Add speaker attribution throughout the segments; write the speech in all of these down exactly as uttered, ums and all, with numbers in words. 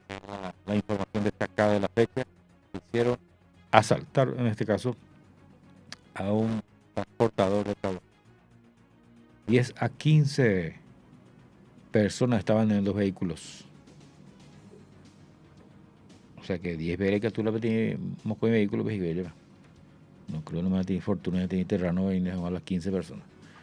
Speaker 1: La, la información destacada de la fecha, hicieron asaltar, en este caso, a un transportador de trabajo. diez a quince personas estaban en los vehículos. O sea que diez veces que tú la tienes con vehículo, pues lleva. No creo que no me tiene fortuna de tener terreno y a las quince personas.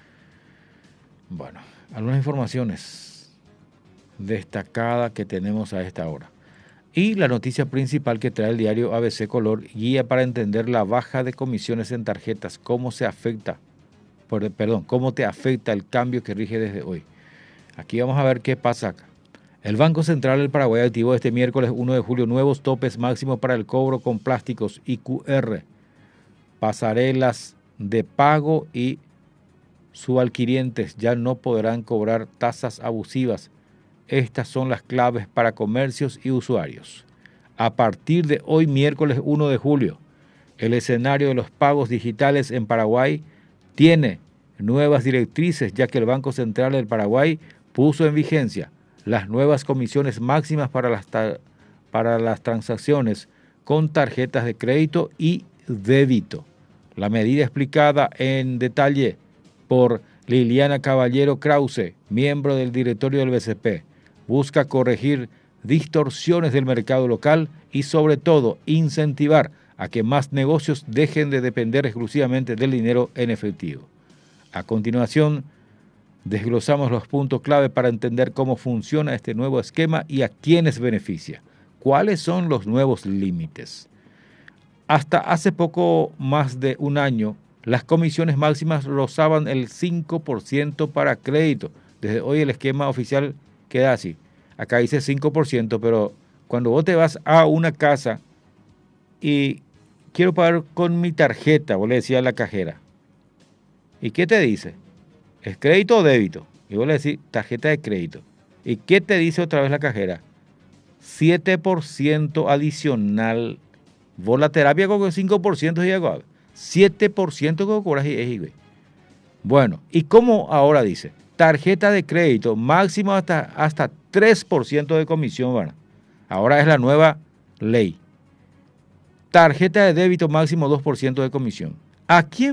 Speaker 1: Bueno, algunas informaciones destacadas que tenemos a esta hora. Y la noticia principal que trae el diario A B C Color, guía para entender la baja de comisiones en tarjetas, cómo se afecta, por, perdón, cómo te afecta el cambio que rige desde hoy. Aquí vamos a ver qué pasa acá. El Banco Central del Paraguay activó este miércoles uno de julio nuevos topes máximos para el cobro con plásticos y Q R, pasarelas de pago y subalquirientes ya no podrán cobrar tasas abusivas. Estas son las claves para comercios y usuarios. A partir de hoy, miércoles uno de julio, el escenario de los pagos digitales en Paraguay tiene nuevas directrices, ya que el Banco Central del Paraguay puso en vigencia las nuevas comisiones máximas para las, para las transacciones con tarjetas de crédito y débito. La medida explicada en detalle por Liliana Caballero Krause, miembro del directorio del B C P, busca corregir distorsiones del mercado local y sobre todo incentivar a que más negocios dejen de depender exclusivamente del dinero en efectivo. A continuación, desglosamos los puntos clave para entender cómo funciona este nuevo esquema y a quiénes beneficia. ¿Cuáles son los nuevos límites? Hasta hace poco más de un año, las comisiones máximas rozaban el cinco por ciento para crédito. Desde hoy el esquema oficial queda así. Acá dice cinco por ciento, pero cuando vos te vas a una casa y quiero pagar con mi tarjeta, vos le decís a la cajera, ¿y qué te dice? ¿Es crédito o débito? Y vos le decís tarjeta de crédito. ¿Y qué te dice otra vez la cajera? siete por ciento adicional. Vos la terapia con el cinco por ciento y algo. siete por ciento que cobras y es. Bueno, ¿y cómo ahora dice? Tarjeta de crédito máximo hasta, hasta tres por ciento de comisión. Bueno, ahora es la nueva ley. Tarjeta de débito máximo dos por ciento de comisión. ¿A quién